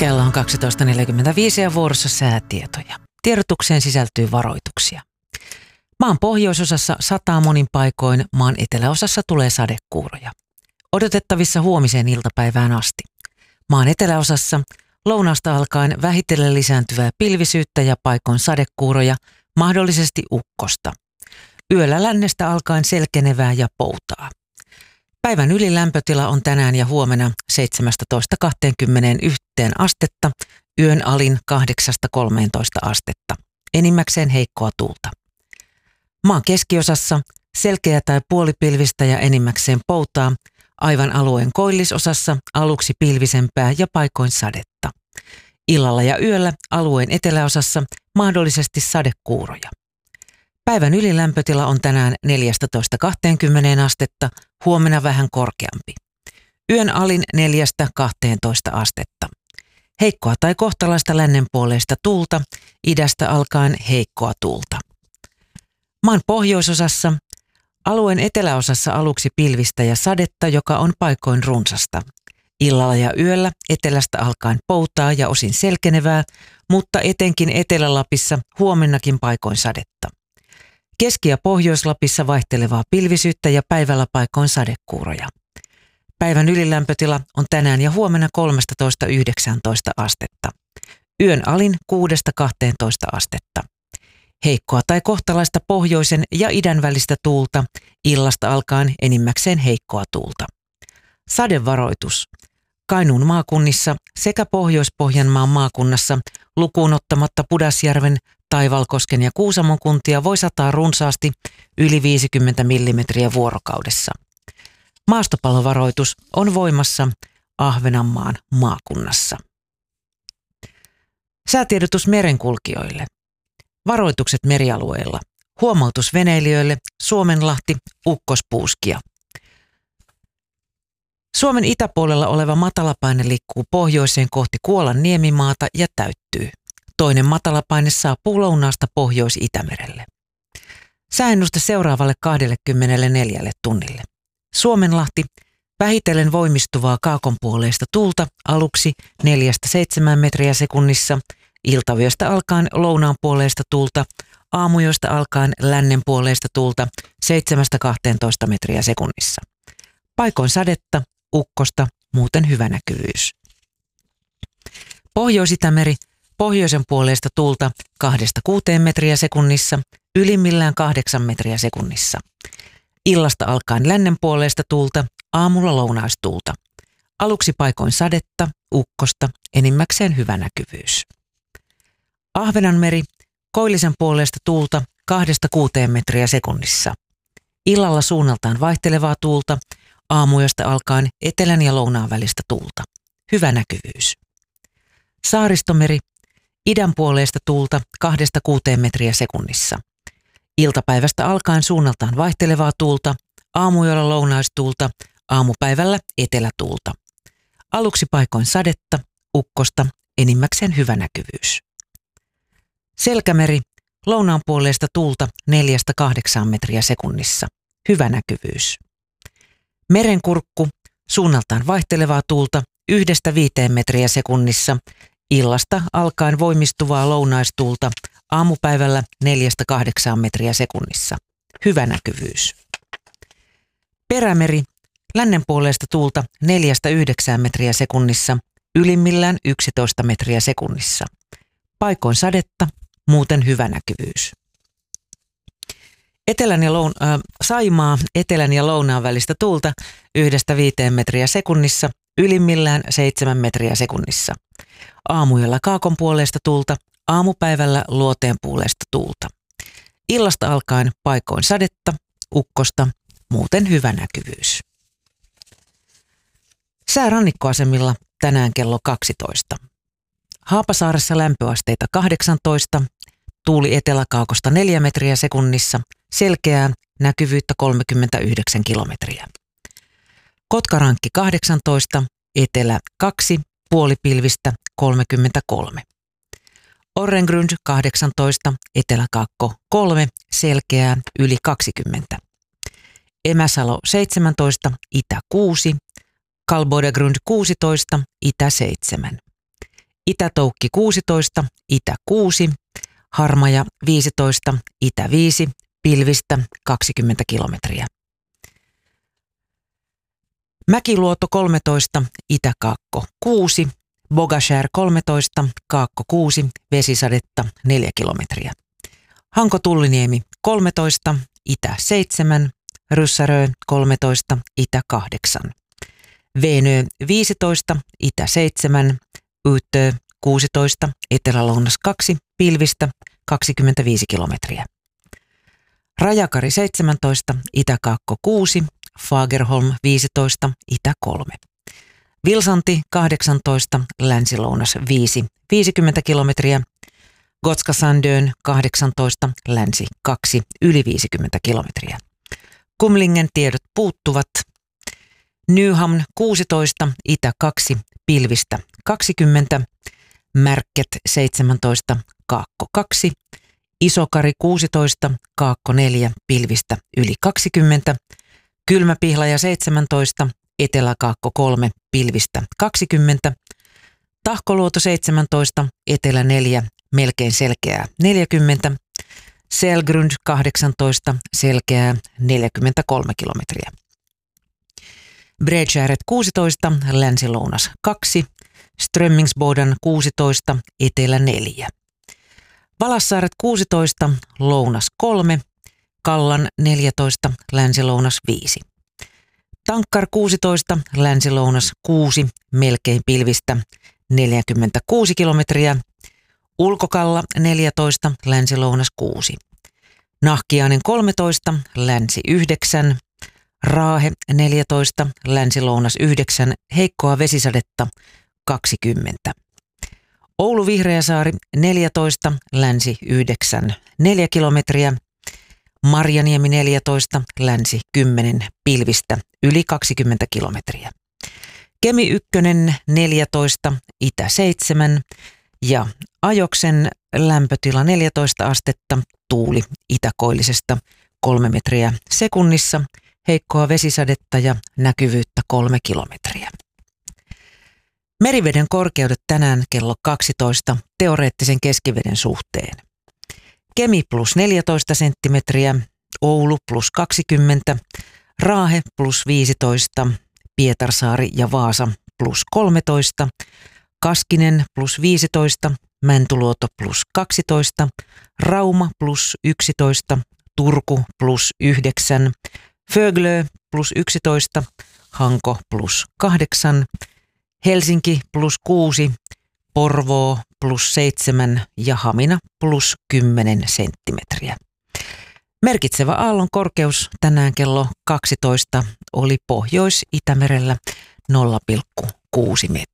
Kello on 12.45 ja vuorossa säätietoja. Tiedotukseen sisältyy varoituksia. Maan pohjoisosassa sataa monin paikoin, maan eteläosassa tulee sadekuuroja. Odotettavissa huomiseen iltapäivään asti. Maan eteläosassa lounaasta alkaen vähitellen lisääntyvää pilvisyyttä ja paikoin sadekuuroja, mahdollisesti ukkosta. Yöllä lännestä alkaen selkenevää ja poutaa. Päivän ylilämpötila on tänään ja huomenna 17-21 astetta, yön alin 8-13 astetta. Enimmäkseen heikkoa tuulta. Maan keskiosassa selkeä tai puolipilvistä ja enimmäkseen poutaa, aivan alueen koillisosassa aluksi pilvisempää ja paikoin sadetta. Illalla ja yöllä alueen eteläosassa mahdollisesti sadekuuroja. Päivän ylilämpötila on tänään 14-20 astetta, huomenna vähän korkeampi. Yön alin 4-12 astetta. Heikkoa tai kohtalaista lännenpuoleista tuulta, idästä alkaen heikkoa tuulta. Maan pohjoisosassa, alueen eteläosassa aluksi pilvistä ja sadetta, joka on paikoin runsasta. Illalla ja yöllä etelästä alkaen poutaa ja osin selkenevää, mutta etenkin Etelä-Lapissa huomennakin paikoin sadetta. Keski- ja Pohjois-Lapissa vaihtelevaa pilvisyyttä ja päivällä paikoin sadekuuroja. Päivän ylilämpötila on tänään ja huomenna 13-19 astetta. Yön alin 6-12 astetta. Heikkoa tai kohtalaista pohjoisen ja idän välistä tuulta, illasta alkaen enimmäkseen heikkoa tuulta. Sadevaroitus. Kainuun maakunnissa sekä Pohjois-Pohjanmaan maakunnassa lukuun ottamatta Pudasjärven, Taivalkosken ja Kuusamon kuntia voi sataa runsaasti yli 50 millimetriä vuorokaudessa. Maastopallovaroitus on voimassa Ahvenanmaan maakunnassa. Säätiedotus merenkulkijoille. Varoitukset merialueilla. Huomautus veneilijöille Suomenlahti, ukkospuuskia. Suomen itäpuolella oleva matalapaine liikkuu pohjoiseen kohti Kuolan niemimaata ja täyttyy. Toinen matalapaine saapuu lounaasta Pohjois-Itämerelle. Sääennuste seuraavalle 24 tunnille. Suomenlahti, vähitellen voimistuvaa kaakonpuoleista tuulta aluksi 4-7 metriä sekunnissa, iltavyöstä alkaen lounaanpuoleista tuulta, aamujoista alkaen lännenpuoleista tuulta 7-12 metriä sekunnissa. Paikoin sadetta, ukkosta, muuten hyvä näkyvyys. Pohjois-Itämeri, pohjoisen puoleista tuulta 2-6 metriä sekunnissa, ylimmillään 8 metriä sekunnissa. Illasta alkaen lännen puoleista tuulta, aamulla lounaistuulta. Aluksi paikoin sadetta, ukkosta, enimmäkseen hyvä näkyvyys. Ahvenanmeri, koillisen puoleista tuulta 2-6 metriä sekunnissa. Illalla suunnaltaan vaihtelevaa tuulta, aamujosta alkaen etelän ja lounaan välistä tuulta. Hyvä näkyvyys. Saaristomeri, idän puoleista tuulta 2-6 metriä sekunnissa. Iltapäivästä alkaen suunnaltaan vaihtelevaa tuulta, aamuyöllä lounaistuulta, aamupäivällä etelätuulta. Aluksi paikoin sadetta, ukkosta, enimmäkseen hyvä näkyvyys. Selkämeri, lounaan puoleista tuulta 4-8 metriä sekunnissa. Hyvä näkyvyys. Merenkurkku, suunnaltaan vaihtelevaa tuulta 1-5 metriä sekunnissa, illasta alkaen voimistuvaa lounaistuulta, aamupäivällä 4-8 metriä sekunnissa. Hyvä näkyvyys. Perämeri, lännen puoleista tuulta 4-9 metriä sekunnissa, ylimmillään 11 metriä sekunnissa. Paikoin sadetta, muuten hyvä näkyvyys. Saimaa, etelän ja lounaan välistä tuulta 1-5 metriä sekunnissa, ylimmillään 7 metriä sekunnissa. Aamuyöllä kaakon puoleista tuulta, aamupäivällä luoteen puoleista tuulta. Illasta alkaen paikoin sadetta, ukkosta, muuten hyvä näkyvyys. Sää rannikkoasemilla tänään kello 12. Haapasaaressa lämpöasteita 18, tuuli eteläkaakosta 4 metriä sekunnissa, selkeää, näkyvyyttä 39 kilometriä. Kotkarankki 18, etelä 2, puolipilvistä 33. Orrengrund 18, eteläkaakko 3, selkeää yli 20. Emäsalo 17, itä 6, Kalbodagrund 16, itä 7. Itä-Toukki 16, Itä 6, Harmaja 15, Itä 5, pilvistä 20 kilometriä. Mäkiluoto 13, Itä-Kaakko 6, Bogashär 13, Kaakko 6, vesisadetta 4 kilometriä. Hanko-Tulliniemi 13, Itä 7, Ryssärö 13, Itä 8. Veenö 15, Itä 7, Yyttö 16, Etelä-Lounas 2, pilvistä 25 kilometriä. Rajakari 17, Itä-Kaakko 6, Fagerholm 15, Itä 3. Vilsanti 18, Länsi-Lounas 5, 50 kilometriä. Gotska-Sandön 18, Länsi 2, yli 50 kilometriä. Kumlingen tiedot puuttuvat. Nyhamn 16, Itä 2, pilvistä 20. Märket 17, Kaakko 2. Isokari 16, Kaakko 4, pilvistä yli 20. Kylmäpihlaja 17, Etelä-Kaakko 3, pilvistä 20. Tahkoluoto 17, Etelä 4, melkein selkeää 40. Selgrund 18, selkeää 43 kilometriä. Bredskäret 16, Länsi-Lounas 2. Strömmingsboden 16, Etelä 4. Valassaaret 16, Lounas 3. Kallan 14, Länsi-Lounas 5. Tankkar 16, Länsi-Lounas 6, melkein pilvistä 46 kilometriä. Ulkokalla 14, Länsi-Lounas 6. Nahkiainen 13, Länsi 9. Raahe 14, Länsi-Lounas 9, heikkoa vesisadetta 20. Oulu Vihreäsaari 14, Länsi 9, 4 kilometriä. Marjaniemi 14, Länsi 10, pilvistä yli 20 kilometriä. Kemi 1 14, Itä 7 ja Ajoksen lämpötila 14 astetta, tuuli itäkoillisesta 3 metriä sekunnissa, heikkoa vesisadetta ja näkyvyyttä 3 kilometriä. Meriveden korkeudet tänään kello 12 teoreettisen keskiveden suhteen. Kemi plus 14 senttimetriä, Oulu plus 20, Raahe plus 15, Pietarsaari ja Vaasa plus 13, Kaskinen plus 15, Mäntyluoto plus 12, Rauma plus 11, Turku plus 9, Föglö plus 11, Hanko plus 8, Helsinki plus 6, Porvoo plus 7 ja Hamina plus 10 senttimetriä. Merkitsevä aallon korkeus tänään kello 12 oli Pohjois-Itämerellä 0,6 metriä.